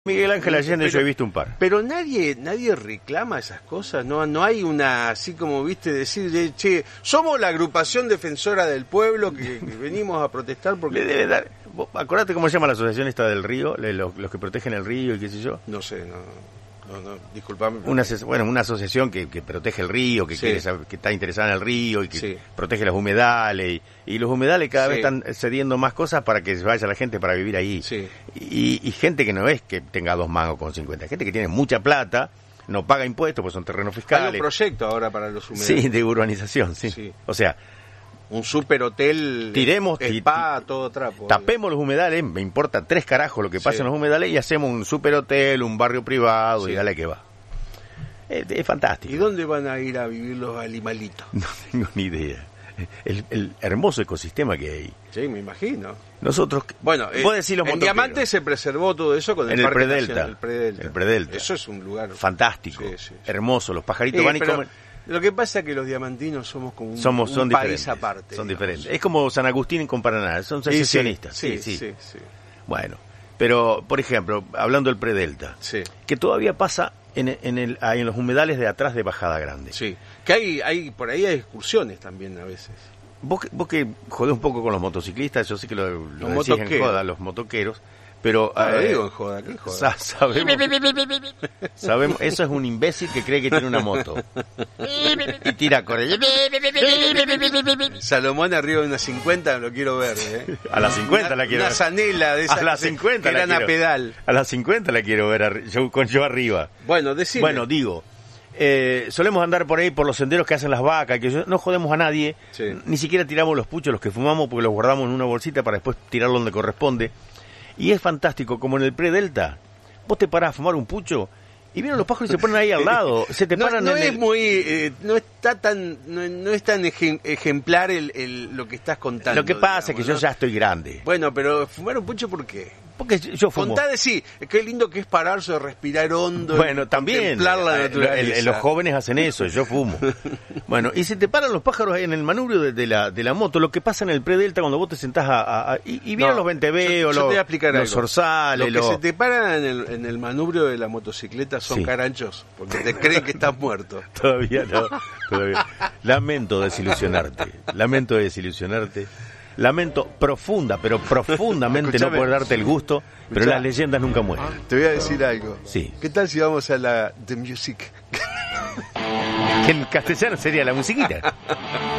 Miguel Ángel Allende, yo he visto un par. Pero nadie reclama esas cosas, no hay una, así como viste, decir, che, somos la agrupación defensora del pueblo que venimos a protestar porque... Le debe dar, acordate cómo se llama la asociación esta del río, los que protegen el río y qué sé yo. No sé, disculpame. Una asociación que protege el río, que Sí. quiere saber, que está interesada en el río y que Sí. protege los humedales y los humedales cada vez Sí. están cediendo más cosas para que se vaya la gente para vivir ahí. Sí. Y gente que no es que tenga 2 mangos con 50, gente que tiene mucha plata, no paga impuestos porque son terrenos Hay un fiscales. proyecto ahora para los humedales. Sí, de urbanización, sí. Sí. O sea, Un super hotel, Tiremos, spa, todo trapo. tapemos los humedales, me importa 3 carajos lo que pasa Sí. en los humedales y hacemos un super hotel, un barrio privado Sí. y dale que va. Es fantástico. ¿Y dónde van a ir a vivir los animalitos? No tengo ni idea. El hermoso ecosistema que hay. Sí, me imagino. Nosotros, Bueno, vos decís los en motoqueros. Diamante se preservó todo eso con En el el Parque Predelta. Nacional, el Predelta. Eso es un lugar Fantástico, Sí, sí, sí. hermoso. Los pajaritos van y pero comen. lo que pasa es que los diamantinos somos como un Son país diferentes. aparte. Son digamos. diferentes. Es como San Agustín con Paraná. Son Sí, secesionistas. sí, Sí. sí. Bueno, pero, por ejemplo, hablando del Predelta, Sí, que todavía pasa en los humedales de atrás de Bajada Grande. sí. Que hay por ahí hay excursiones también a veces. Vos que jodés un poco con los motociclistas, yo sé que lo decís en motoqueros. joda, los motoqueros, pero No, lo digo en joda, ¿qué joda? sabemos, eso es un imbécil que cree que tiene una moto y tira a correr Salomón arriba de una 50 lo quiero ver, ¿eh? a las 50 la quiero Una ver. zanela de esas A las 50 que la eran a quiero. pedal. A las 50 la quiero ver yo arriba. Bueno, decime. Bueno, digo, solemos andar por ahí por los senderos que hacen las vacas, no jodemos a nadie, Sí. ni siquiera tiramos los puchos, los que fumamos, porque los guardamos en una bolsita para después tirarlo donde corresponde. Y es fantástico, como en el Predelta, vos te parás a fumar un pucho y vienen los pájaros y se ponen ahí al lado, se te paran no en es el... muy no es tan ejemplar lo que estás contando. Lo que pasa es que yo ¿no? ya estoy grande, Bueno, pero fumar un pucho, ¿por qué? porque yo fumo. Contá de sí, qué lindo que es pararse, respirar hondo. Bueno, y también, contemplar la naturaleza. los jóvenes hacen eso, yo fumo. Bueno, y se te paran los pájaros ahí en el manubrio de la moto, lo que pasa en el Predelta cuando vos te sentás y vienen No, los venteveos, yo te voy a explicar los algo. zorzales, Los que se te paran en el manubrio de la motocicleta son Sí. caranchos, porque te creen que estás muerto. Todavía no, todavía. Lamento desilusionarte. Lamento pero profundamente no Escuchame. poder darte el gusto, pero Escuchá. las leyendas nunca mueren. Te voy a decir algo. Sí. ¿Qué tal si vamos a la The Music? Que en castellano sería la musiquita.